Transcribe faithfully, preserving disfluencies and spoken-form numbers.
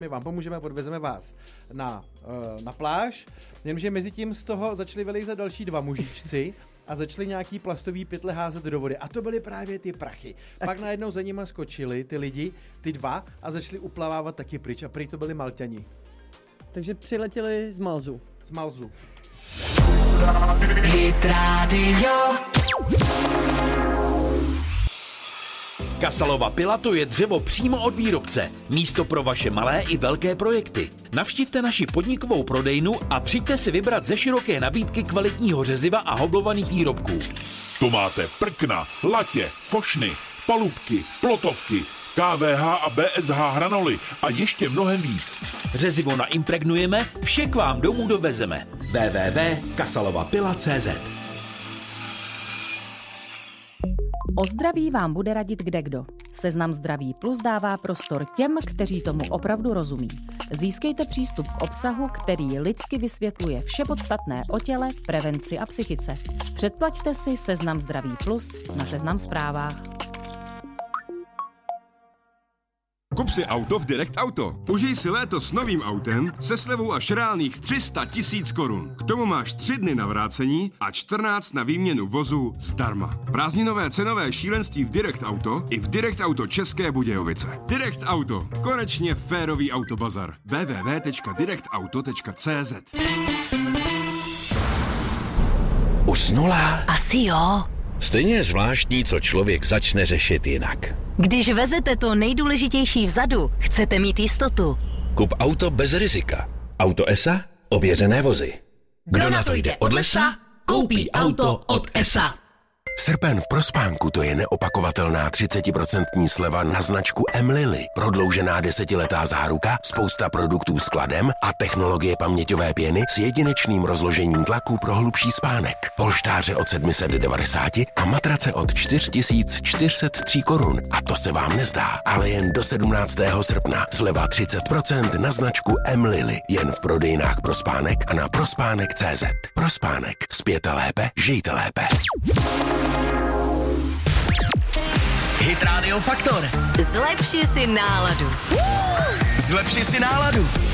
My vám pomůžeme, podvezeme vás na, uh, na pláž, jenomže mezi tím z toho začali vylejzat další dva mužičci a začali nějaký plastový pytle házet do vody. A to byly právě ty prachy. Pak najednou za nima skočili ty lidi, ty dva, a začali uplavávat taky pryč. A prý to byli Malťani. Takže přiletěli z Malzu. Z Malzu. Hit Radio. Kasalova pila to je dřevo přímo od výrobce. Místo pro vaše malé i velké projekty. Navštivte naši podnikovou prodejnu a přijďte si vybrat ze široké nabídky kvalitního řeziva a hoblovaných výrobků. To máte prkna, latě, fošny, palubky, plotovky, K V H a B S H hranoly a ještě mnohem víc. Řezivo naimpregnujeme, vše k vám domů dovezeme. w w w tečka kasalova pila tečka c z O zdraví vám bude radit kdekdo. Seznam Zdraví Plus dává prostor těm, kteří tomu opravdu rozumí. Získejte přístup k obsahu, který lidsky vysvětluje vše podstatné o těle, prevenci a psychice. Předplaťte si Seznam Zdraví Plus na Seznam Zprávách. Kup si auto v Direct Auto. Užij si léto s novým autem se slevou až reálných tři sta tisíc korun. K tomu máš tři dny na vrácení a čtrnáct na výměnu vozu zdarma. Prázdninové cenové šílenství v Direct Auto i v Direct Auto České Budějovice. Direct Auto. Konečně férový autobazar. w w w tečka direct auto tečka c z Usnula? Asi jo. Stejně je zvláštní, co člověk začne řešit jinak. Když vezete to nejdůležitější vzadu, chcete mít jistotu. Kup auto bez rizika. Auto E S A? Ověřené vozy. Kdo na to jde od lesa, koupí auto od E S A. Srpen v Prospánku to je neopakovatelná třicetiprocentní sleva na značku M-Lily. Prodloužená desetiletá záruka, spousta produktů s kladem a technologie paměťové pěny s jedinečným rozložením tlaku pro hlubší spánek. Polštáře od sedm set devadesát a matrace od čtyři tisíce čtyři sta tři korun. A to se vám nezdá, ale jen do sedmnáctého srpna. Sleva třicet procent na značku M-Lily. Jen v prodejnách Prospánek a na prospánek tečka cé zet. Prospánek. Spěte lépe, žijte lépe. Hit Radio Faktor. Zlepši si náladu. Zlepši si náladu.